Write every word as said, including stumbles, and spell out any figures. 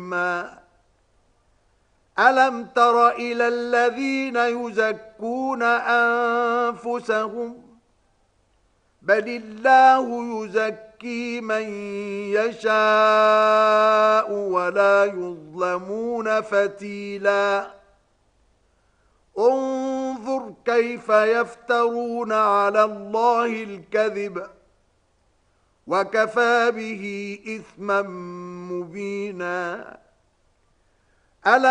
إثما ألم تر إلى الذين يزكون أنفسهم بل الله يزكي من يشاء ولا يظلمون فتيلا انظر كيف يفترون على الله الكذب وكفى به إثما مبينا